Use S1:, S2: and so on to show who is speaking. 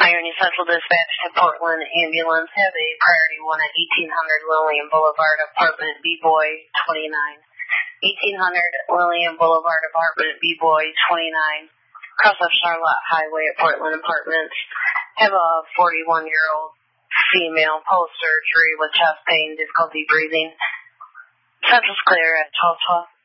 S1: Irony Central Dispatch to Portland Ambulance have a priority 1 at 1800 Lillian Boulevard, apartment B-Boy 29. 1800 Lillian Boulevard, apartment B-Boy 29. Cross of Charlotte Highway at Portland Apartments. Have a 41-year-old female post-surgery with chest pain, difficulty breathing. Central's clear at 12:12.